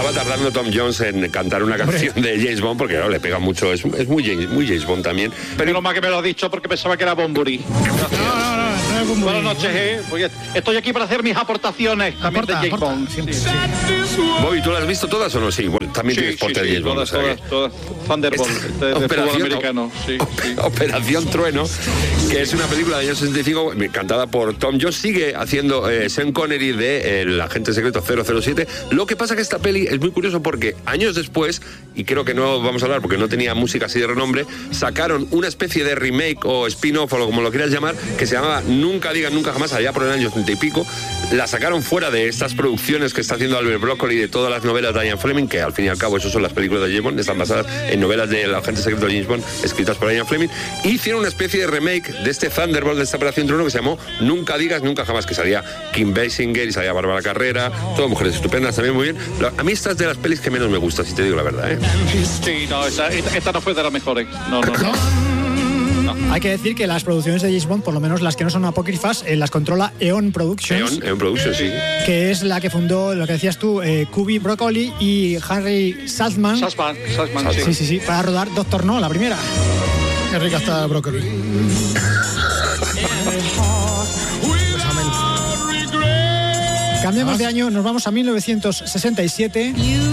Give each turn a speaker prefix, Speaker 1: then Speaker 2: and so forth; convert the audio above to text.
Speaker 1: estaba tardando Tom Jones en cantar una canción de James Bond, porque claro, le pega mucho, es muy James Bond también.
Speaker 2: Pero más que me lo has dicho porque pensaba que era Bunbury.
Speaker 3: No,
Speaker 2: buenas noches, porque estoy aquí para hacer mis aportaciones también de James Bond. Sí.
Speaker 1: Bobby, ¿tú las has visto todas o no? Sí, bueno, también tienes porte de James Bond.
Speaker 2: Todas. Thunderbolt, de fútbol americano. Sí.
Speaker 1: Operación Trueno, que es una película del año 65 cantada por Tom Jones, sigue haciendo Sean Connery de el agente secreto 007. Lo que pasa que esta peli es muy curioso porque años después, y creo que no vamos a hablar porque no tenía música así de renombre, sacaron una especie de remake o spin-off o como lo quieras llamar, que se llamaba Nunca digas nunca jamás, allá por el año 30 y pico. La sacaron fuera de estas producciones que está haciendo Albert Broccoli, de todas las novelas de Ian Fleming, que al fin y al cabo eso son las películas de James Bond, están basadas en novelas del agente secreto de James Bond escritas por Ian Fleming. Y hicieron una especie de remake de este Thunderbolt, de esta Operación Trueno, que se llamó Nunca digas nunca jamás, que salía Kim Basinger y salía Bárbara Carrera, todas mujeres estupendas también, muy bien. A mí esta es de las pelis que menos me gusta, si te digo la verdad, ¿eh?
Speaker 2: Sí, no, esta no fue de las mejores. No.
Speaker 3: Hay que decir que las producciones de James Bond, por lo menos las que no son apócrifas, las controla Eon Productions.
Speaker 1: Eon Productions, sí.
Speaker 3: Que es la que fundó, lo que decías tú, Kubi Broccoli y Harry Saltzman.
Speaker 2: Saltzman,
Speaker 3: sí, para rodar Doctor No, la primera.
Speaker 4: Qué rica está Broccoli.
Speaker 3: Cambiamos de año, nos vamos a 1967.